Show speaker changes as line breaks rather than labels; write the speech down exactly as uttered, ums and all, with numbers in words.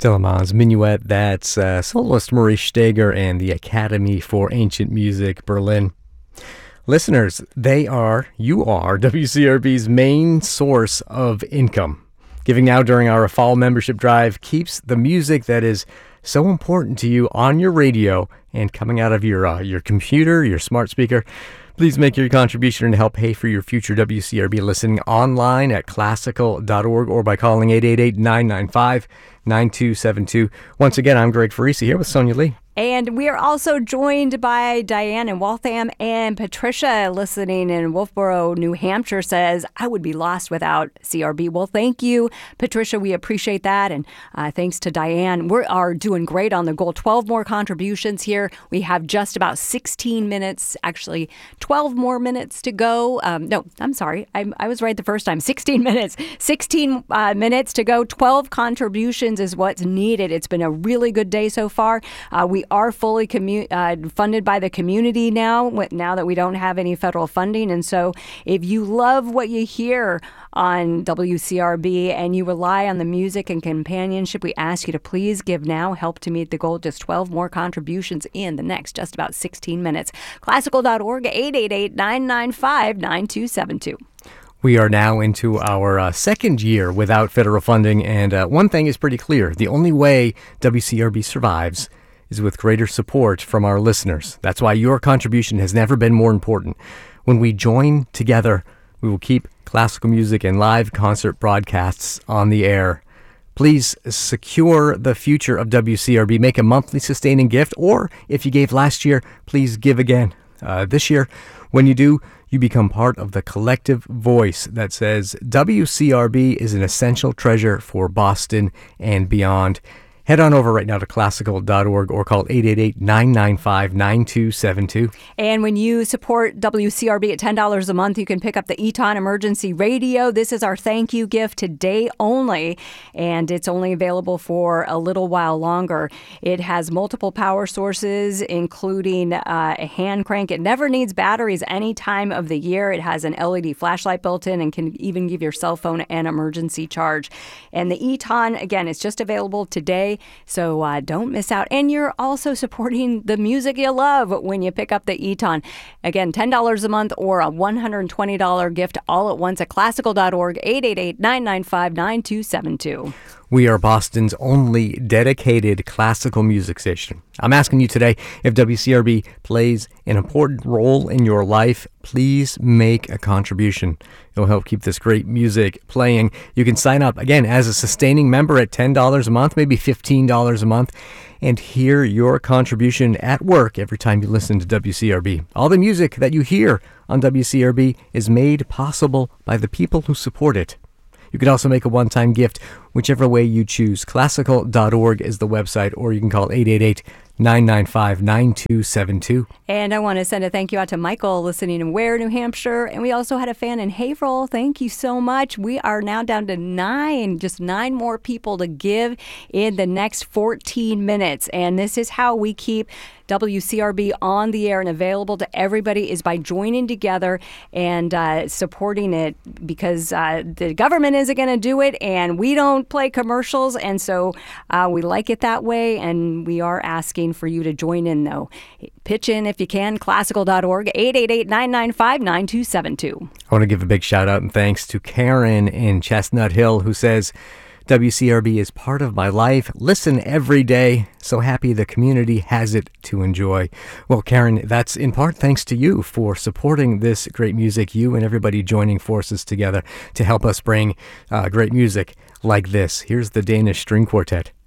Telemanns Minuet, that's uh, soloist Maurice Steger and the Academy for Ancient Music, Berlin. Listeners, they are, you are, W C R B's main source of income. Giving now during our fall membership drive keeps the music that is so important to you on your radio and coming out of your uh, your computer, your smart speaker. Please make your contribution and help pay for your future W C R B listening online at classical dot org or by calling eight eight eight, nine nine five, nine two seven two. Once again, I'm Greg Farisi here with Sonia Lee.
And we are also joined by Diane in Waltham, and Patricia listening in Wolfboro, New Hampshire says, I would be lost without C R B. Well, thank you, Patricia. We appreciate that. And uh, thanks to Diane. We are doing great on the goal. twelve more contributions here. We have just about sixteen minutes, actually twelve more minutes to go. Um, no, I'm sorry. I, I was right the first time. sixteen minutes. sixteen uh, minutes to go. twelve contributions is what's needed. It's been a really good day so far. Uh, we are fully commu- uh, funded by the community now, now that we don't have any federal funding. And so if you love what you hear on W C R B and you rely on the music and companionship, we ask you to please give now. Help to meet the goal. Just twelve more contributions in the next just about sixteen minutes. classical dot org, eight eight eight, nine nine five, nine two seven two.
We are now into our uh, second year without federal funding, and uh, one thing is pretty clear. The only way W C R B survives is with greater support from our listeners. That's why your contribution has never been more important. When we join together, we will keep classical music and live concert broadcasts on the air. Please secure the future of W C R B. Make a monthly sustaining gift, or if you gave last year, please give again. Uh, this year, when you do, you become part of the collective voice that says W C R B is an essential treasure for Boston and beyond. Head on over right now to classical dot org or call eight eight eight, nine nine five, nine two seven two.
And when you support W C R B at ten dollars a month, you can pick up the Eton Emergency Radio. This is our thank you gift today only, and it's only available for a little while longer. It has multiple power sources, including uh, a hand crank. It never needs batteries any time of the year. It has an L E D flashlight built in and can even give your cell phone an emergency charge. And the Eton, again, is just available today. So uh, don't miss out. And you're also supporting the music you love when you pick up the Eton. Again, ten dollars a month or a one hundred twenty dollars gift all at once at classical dot org, eight eight eight, nine nine five, nine two seven two.
We are Boston's only dedicated classical music station. I'm asking you today, if W C R B plays an important role in your life, please make a contribution. It'll help keep this great music playing. You can sign up, again, as a sustaining member at ten dollars a month, maybe fifteen dollars a month, and hear your contribution at work every time you listen to W C R B. All the music that you hear on W C R B is made possible by the people who support it. You can also make a one-time gift, whichever way you choose. classical dot org is the website, or you can call eight eight eight, nine nine five, nine two seven two.
And I want to send a thank you out to Michael listening in Ware, New Hampshire. And we also had a fan in Haverhill. Thank you so much. We are now down to nine, just nine more people to give in the next fourteen minutes. And this is how we keep W C R B on the air and available to everybody, is by joining together and uh, supporting it, because uh, the government isn't going to do it and we don't play commercials. And so uh, we like it that way. And we are asking for you to join in, though. Pitch in if you can. classical dot org, eight eight eight, nine nine five, nine two seven two.
I want to give a big shout out and thanks to Karen in Chestnut Hill, who says, W C R B is part of my life. Listen every day. So happy the community has it to enjoy. Well, Karen, that's in part thanks to you for supporting this great music. You and everybody joining forces together to help us bring uh, great music like this. Here's the Danish String Quartet.